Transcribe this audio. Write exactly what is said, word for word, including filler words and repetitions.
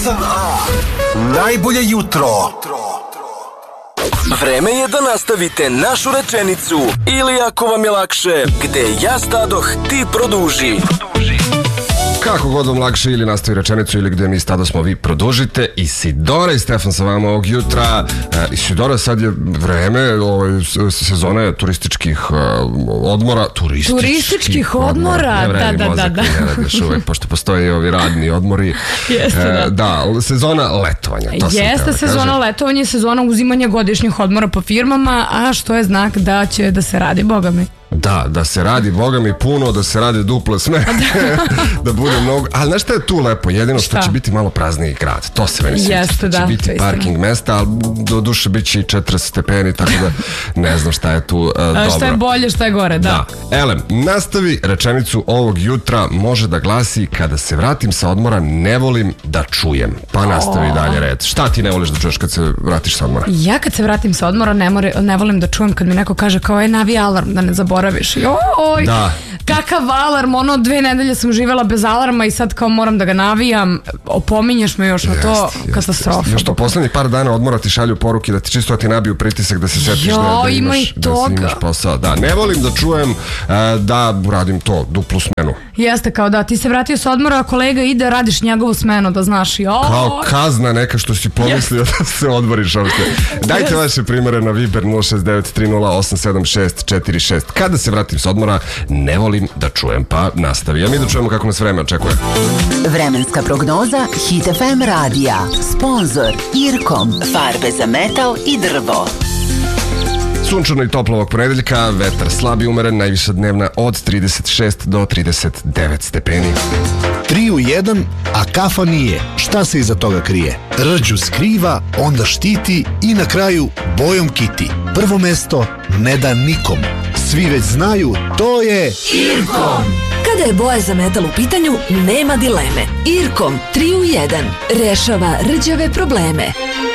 osam a. Najbolje jutro. Vreme je da nastavite našu rečenicu ili ako vam je lakše, gde ja stadoh, ti produži. Kako god vam lakše, ili nastavi rečenicu ili gde mi stado smo, vi produžite. Isidora i Stefan sa vama ovog jutra. E, Isidora, sad je vreme, ovaj, sezone turističkih uh, odmora. Turističkih, turističkih odmora, odmora. da, da, da, da. Ne radi još uvek, pošto postoje ovi radni odmori. Jeste, e, da. Da, sezona letovanja. To Jeste sezona kažem. letovanja i sezona uzimanja godišnjih odmora po firmama, a što je znak da će da se radi, boga mi. Da, da se radi, boga mi, puno, da se radi duplo sve, da bude mnogo, ali znaš šta je tu lepo, jedino što šta? će biti malo prazniji grad, to se meni sviđa, Jeste, će da, biti to parking istina. mesta, ali do duše bit će i četrdeset stepeni, tako da ne znam šta je tu uh, dobro. Šta je bolje, šta je gore, da. Da. Elem, nastavi rečenicu ovog jutra, može da glasi: kada se vratim sa odmora ne volim da čujem. Pa nastavi dalje red. Šta ti ne voliš da čuješ kad se vratiš sa odmora? Ja kad se vratim sa odmora ne, more, ne volim da čujem kad mi neko kaže kao je navi alarm da ne zaboraviš. Joj, Da. kakav alarm, ono dve nedelje sam živjela bez alarma i sad kao moram da ga navijam, opominješ me još na to, Jest, jest, katastrofa. jest. Još to poslednjih par dana odmora ti šalju poruke da ti čisto ti nabiju pritisak da se setiš Jo, da, da, ima imaš, i da toga. imaš posao. Da, ne volim da čujem uh, da radim to, duplu smenu. Jeste, kao da ti se vratio sa odmora, a kolega ide, radiš njegovu smenu, da znaš. Joj. Kao kazna neka što si pomislio yes. da se odmoriš ovdje. Dajte yes. vaše primere na Viber nula šest devet tri nula osam sedam šest četiri šest. Kada se vratim sa odmora ne volim da čujem, pa nastavi. A mi da čujemo kako nas vreme očekuje. Vremenska prognoza Hit F M radija. Sponzor Irkom. Farbe za metal i drvo. Sunčano i toplo ovog ponedeljka, vetar slab i umeren, najviša dnevna od trideset šest do trideset devet stepeni. tri u jedan, a kafa nije. Šta se iza toga krije? Rđu skriva, onda štiti i na kraju bojom kiti. Prvo mesto ne da nikom. Svi već znaju, to je Irkom. Kada je boja za metal u pitanju, nema dileme. Irkom tri u jedan rešava rđave probleme.